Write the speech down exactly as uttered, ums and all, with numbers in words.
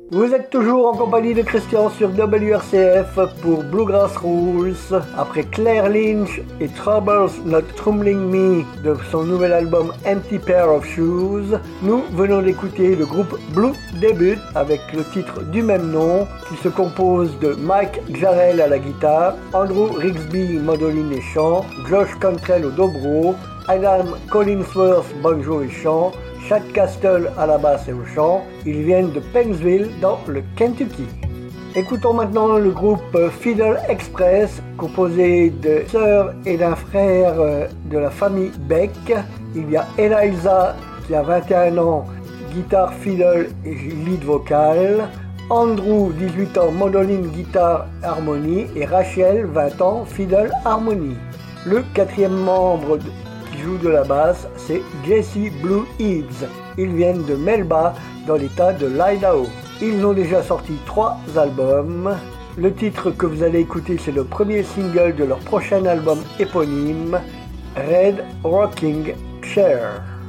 Vous êtes toujours en compagnie de Christian sur W R C F pour Bluegrass Rules. Après Claire Lynch et Troubles Not Troubling Me de son nouvel album Empty Pair of Shoes, nous venons d'écouter le groupe Blue Debut avec le titre du même nom qui se compose de Mike Jarrell à la guitare, Andrew Rigsby mandoline et chant, Josh Cantrell au dobro, Adam Collinsworth banjo et chant, Chad Castle à la basse et au chant. Ils viennent de Pennsville dans le Kentucky. Écoutons maintenant le groupe Fiddle Express, composé de sœurs et d'un frère de la famille Beck. Il y a Eliza qui a vingt et un ans, guitare, fiddle et lead vocal. Andrew, dix-huit ans, mandoline, guitare, harmonie. Et Rachel, vingt ans, fiddle, harmonie. Le quatrième membre de qui joue de la basse, c'est Jesse Blue Eves. Ils viennent de Melba, dans l'état de l'Idaho. Ils ont déjà sorti trois albums. Le titre que vous allez écouter, c'est le premier single de leur prochain album éponyme, Red Rocking Chair.